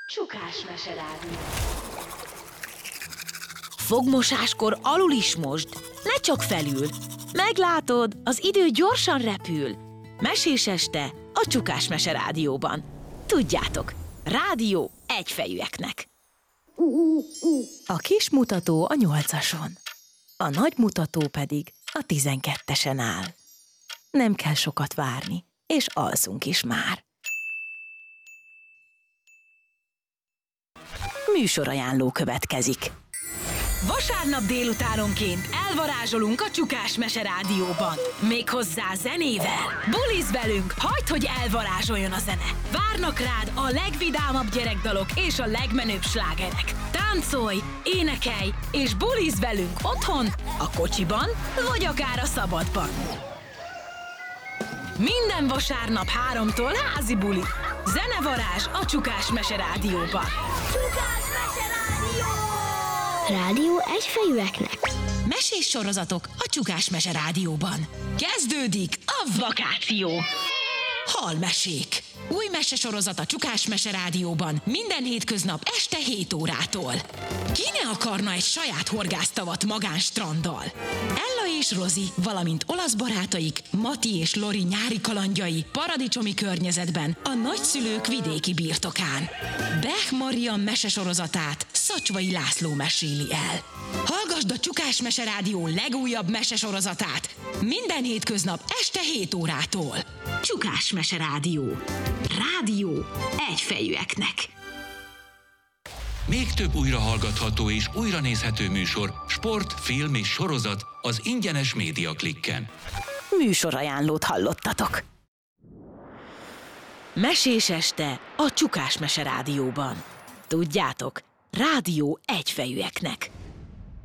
Csukás meserádió. Fogmosáskor alul is mosd, ne csak felül. Meglátod, az idő gyorsan repül. Mesés este a Csukás meserádióban. Tudjátok, rádió egyfejűeknek. A kis mutató a 8-ason, a nagy mutató pedig a 12-esen áll. Nem kell sokat várni, és alszunk is már. Műsorajánló következik. Vasárnap délutánonként elvarázsolunk a Csukás meserádióban. Méghozzá zenével. Bulizz velünk, hagyd, hogy elvarázsoljon a zene. Várnak rád a legvidámabb gyerekdalok és a legmenőbb slágerek. Táncolj, énekelj és bulizz velünk otthon, a kocsiban vagy akár a szabadban. Minden vasárnap 3-tól házi buli. Zenevarázs a Csukás meserádióban. Csukás meserádió! Rádió egyfejűeknek. Mesés sorozatok a Csukás meserádióban. Kezdődik a vakáció! Halmesék! Új mesesorozat a Csukás meserádióban minden hétköznap este 7 órától. Ki ne akarna egy saját horgásztavat magánstranddal? Ella és Rozi, valamint olasz barátaik, Mati és Lori nyári kalandjai paradicsomi környezetben a nagyszülők vidéki birtokán. Bech Marian mesesorozatát Szacsvai László meséli el. Hallgasd a Csukás meserádió legújabb mesesorozatát minden hétköznap este 7 órától. Csukás meserádió. Rádió egyfejűeknek. Még több újrahallgatható és újranézhető műsor, sport, film és sorozat az ingyenes Média Klikken. Műsorajánlót hallottatok. Mesés este a Csukás meserádióban. Tudjátok, rádió egyfejűeknek.